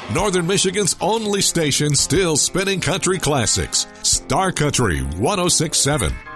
Northern Michigan's only station still spinning country classics. Star Country 106.7.